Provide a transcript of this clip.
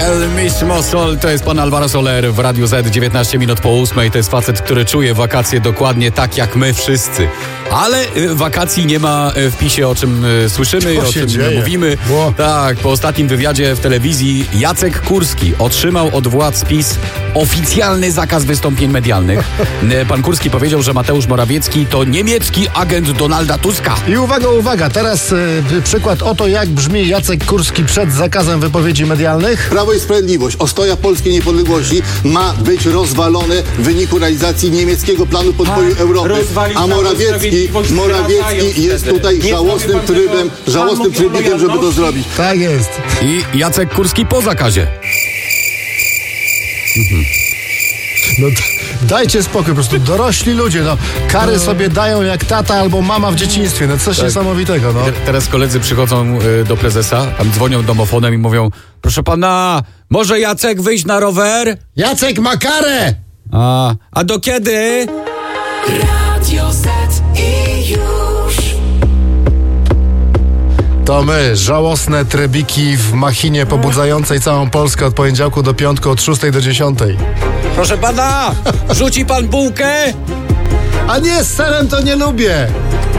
El mismo sol, to jest pan Alvaro Soler w Radiu Z, 19 minut po 8. To jest facet, który czuje wakacje dokładnie tak jak my wszyscy. Ale wakacji nie ma w PiS-ie, o czym słyszymy, o czym mówimy. Tak, po ostatnim wywiadzie w telewizji Jacek Kurski otrzymał od władz PiS oficjalny zakaz wystąpień medialnych. Pan Kurski powiedział, że Mateusz Morawiecki to niemiecki agent Donalda Tuska. I uwaga, teraz przykład oto, jak brzmi Jacek Kurski przed zakazem wypowiedzi medialnych. Prawo i Sprawiedliwość, ostoja polskiej niepodległości ma być rozwalone w wyniku realizacji niemieckiego planu podboju Europy. A Morawiecki jest tutaj żałosnym trybnikiem, żeby to zrobić. Tak jest. I Jacek Kurski po zakazie. No dajcie spokój, po prostu dorośli ludzie, kary sobie dają jak tata albo mama w dzieciństwie, coś niesamowitego, Teraz koledzy przychodzą do prezesa, tam dzwonią domofonem i mówią: proszę pana, może Jacek wyjść na rower? Jacek ma karę! A do kiedy? Radio Z i już. To my, żałosne trybiki w machinie pobudzającej całą Polskę od poniedziałku do piątku od 6 do 10. Proszę pana, rzuci pan bułkę? A nie, z serem to nie lubię.